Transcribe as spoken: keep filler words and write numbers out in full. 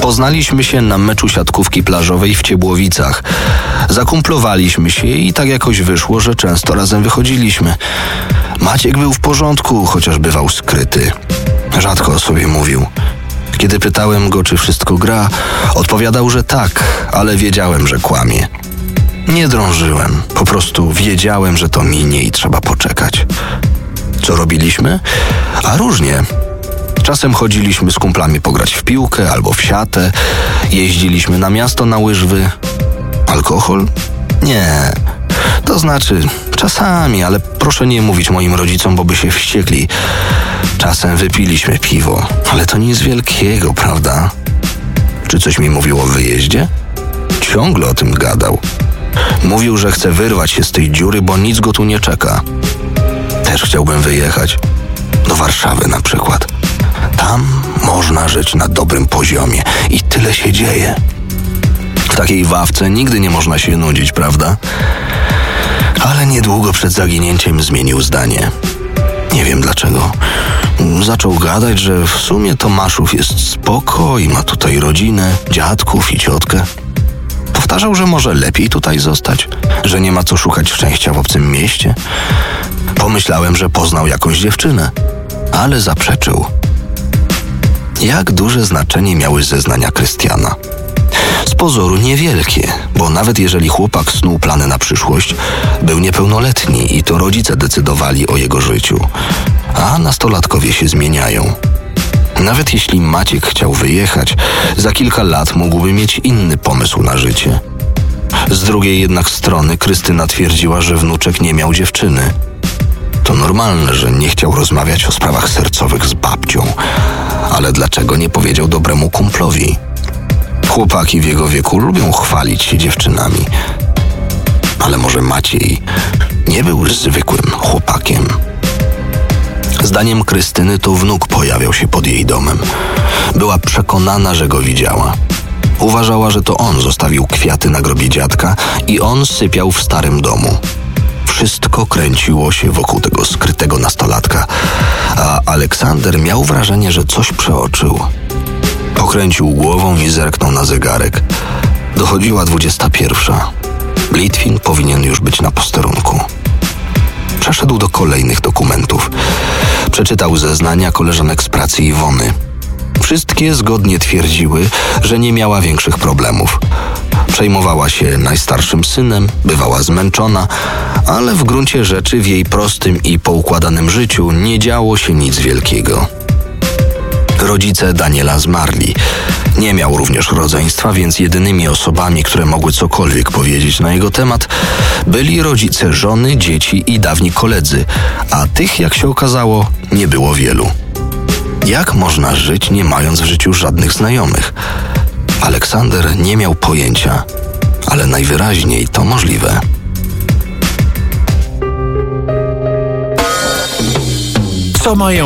Poznaliśmy się na meczu siatkówki plażowej w Ciebłowicach. Zakumplowaliśmy się i tak jakoś wyszło, że często razem wychodziliśmy. Maciek był w porządku, chociaż bywał skryty. Rzadko o sobie mówił. Kiedy pytałem go, czy wszystko gra, odpowiadał, że tak, ale wiedziałem, że kłamie. Nie drążyłem, po prostu wiedziałem, że to minie i trzeba poczekać. Co robiliśmy? A różnie. Czasem chodziliśmy z kumplami pograć w piłkę albo w siatę, jeździliśmy na miasto na łyżwy. Alkohol? Nie. To znaczy, czasami, ale proszę nie mówić moim rodzicom, bo by się wściekli. Czasem wypiliśmy piwo, ale to nic wielkiego, prawda? Czy coś mi mówił o wyjeździe? Ciągle o tym gadał. Mówił, że chce wyrwać się z tej dziury, bo nic go tu nie czeka. Też chciałbym wyjechać. Do Warszawy na przykład. Tam można żyć na dobrym poziomie i tyle się dzieje. W takiej Wawce nigdy nie można się nudzić, prawda? Ale niedługo przed zaginięciem zmienił zdanie. Nie wiem dlaczego. Zaczął gadać, że w sumie Tomaszów jest spoko i ma tutaj rodzinę, dziadków i ciotkę. Powtarzał, że może lepiej tutaj zostać, że nie ma co szukać szczęścia w obcym mieście. Pomyślałem, że poznał jakąś dziewczynę, ale zaprzeczył. Jak duże znaczenie miały zeznania Krystiana? Z pozoru niewielkie, bo nawet jeżeli chłopak snuł plany na przyszłość, był niepełnoletni i to rodzice decydowali o jego życiu, a nastolatkowie się zmieniają. Nawet jeśli Maciek chciał wyjechać, za kilka lat mógłby mieć inny pomysł na życie. Z drugiej jednak strony Krystyna twierdziła, że wnuczek nie miał dziewczyny. To normalne, że nie chciał rozmawiać o sprawach sercowych z babcią, ale dlaczego nie powiedział dobremu kumplowi? Chłopaki w jego wieku lubią chwalić się dziewczynami. Ale może Maciej nie był zwykłym chłopakiem? Zdaniem Krystyny to wnuk pojawiał się pod jej domem. Była przekonana, że go widziała. Uważała, że to on zostawił kwiaty na grobie dziadka i on sypiał w starym domu. Wszystko kręciło się wokół tego skrytego nastolatka, a Aleksander miał wrażenie, że coś przeoczył. Pokręcił głową i zerknął na zegarek. Dochodziła dwudziesta pierwsza. Litwin powinien już być na posterunku. Przeszedł do kolejnych dokumentów. Przeczytał zeznania koleżanek z pracy Iwony. Wszystkie zgodnie twierdziły, że nie miała większych problemów. Przejmowała się najstarszym synem, bywała zmęczona, ale w gruncie rzeczy w jej prostym i poukładanym życiu nie działo się nic wielkiego. Rodzice Daniela zmarli. Nie miał również rodzeństwa, więc jedynymi osobami, które mogły cokolwiek powiedzieć na jego temat, byli rodzice żony, dzieci i dawni koledzy, a tych, jak się okazało, nie było wielu. Jak można żyć, nie mając w życiu żadnych znajomych? Aleksander nie miał pojęcia, ale najwyraźniej to możliwe. Co mają